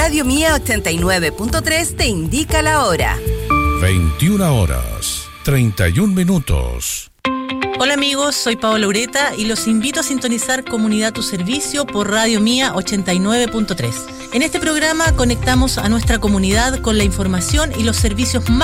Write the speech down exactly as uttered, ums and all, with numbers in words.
Radio Mía ochenta y nueve punto tres te indica la hora. veintiuna horas, treinta y un minutos. Hola amigos, soy Paola Ureta y los invito a sintonizar Comunidad Tu Servicio por Radio Mía ochenta y nueve punto tres. En este programa conectamos a nuestra comunidad con la información y los servicios más